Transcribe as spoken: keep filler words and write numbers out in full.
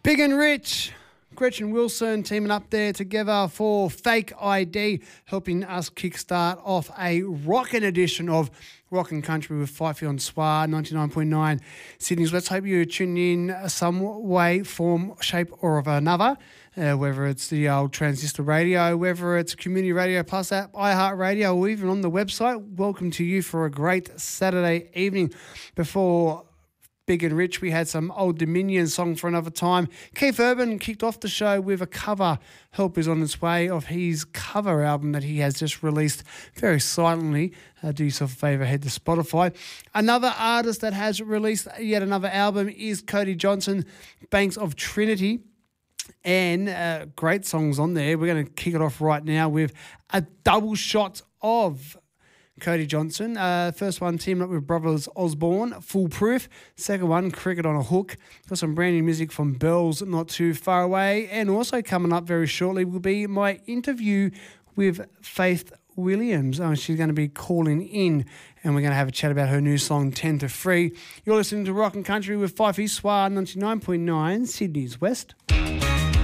Big and Rich, Gretchen Wilson teaming up there together for Fake I D, helping us kickstart off a rockin' edition of Rockin' Country with Fifey on S W A ninety-nine point nine Sydney's. Let's hope you're tuning in some way, form, shape or of another, uh, whether it's the old transistor radio, whether it's community radio plus app, iHeartRadio, or even on the website. Welcome to you for a great Saturday evening. Before Big and Rich, we had some Old Dominion song for another time. Keith Urban kicked off the show with a cover. Help is on its way of his cover album that he has just released very silently. Uh, do yourself a favour, head to Spotify. Another artist that has released yet another album is Cody Johnson, Banks of Trinity. And uh, great songs on there. We're going to kick it off right now with a double shot of Cody Johnson. Uh, first one teaming up with Brothers Osborne, Foolproof. Second one, Cricket on a Hook. Got some brand new music from Bells not too far away. And also coming up very shortly will be my interview with Faith Williams. Oh, she's going to be calling in and we're going to have a chat about her new song, ten to three. You're listening to Rockin' Country with Fifey S W A ninety-nine point nine Sydney's West.